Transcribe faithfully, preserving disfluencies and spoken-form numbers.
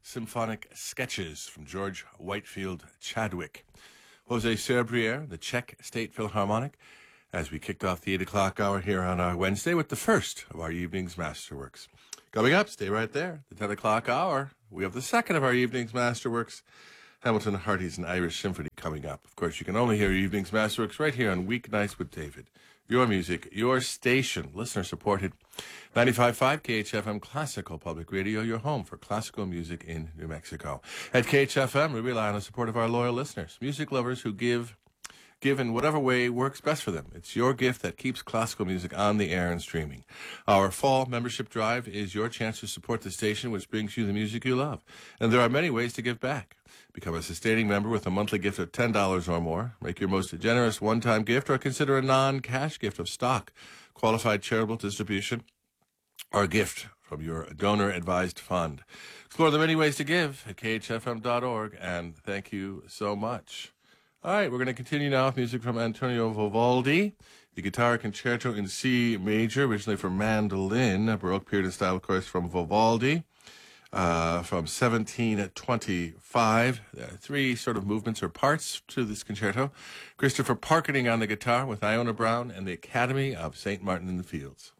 Symphonic Sketches from George Whitefield Chadwick. Jose Serbrier, the Czech State Philharmonic, as we kicked off the eight o'clock hour here on our Wednesday with the first of our evening's Masterworks. Coming up, stay right there, the ten o'clock hour, we have the second of our evening's Masterworks, Hamilton Hardy's An Irish Symphony coming up. Of course, you can only hear evening's Masterworks right here on Weeknights with David. Your music, your station, listener-supported. ninety-five point five K H F M Classical Public Radio, your home for classical music in New Mexico. At K H F M, we rely on the support of our loyal listeners, music lovers who give, give in whatever way works best for them. It's your gift that keeps classical music on the air and streaming. Our fall membership drive is your chance to support the station, which brings you the music you love. And there are many ways to give back. Become a sustaining member with a monthly gift of ten dollars or more. Make your most generous one-time gift, or consider a non-cash gift of stock, qualified charitable distribution, or a gift from your donor-advised fund. Explore the many ways to give at K H F M dot org, and thank you so much. All right, we're going to continue now with music from Antonio Vivaldi, the Guitar Concerto in C Major, originally for mandolin, a Baroque period in style, of course, from Vivaldi. Uh, from seventeen twenty-five. There are three sort of movements or parts to this concerto. Christopher Parkening on the guitar with Iona Brown and the Academy of Saint Martin in the Fields.